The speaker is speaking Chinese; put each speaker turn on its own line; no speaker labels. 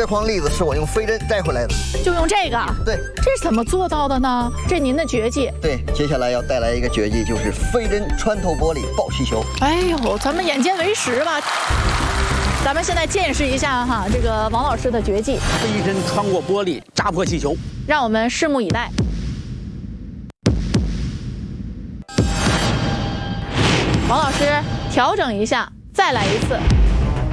筐栗子是我用飞针摘回来的，
就用这个。
对，
这是怎么做到的呢？这是您的绝技。
对，接下来要带来一个绝技，就是飞针穿透玻璃爆气球。
哎呦，咱们眼见为实吧。咱们现在见识一下哈，这个王老师的绝技，
飞针穿过玻璃，扎破气球。
让我们拭目以待。王老师，调整一下，再来一次。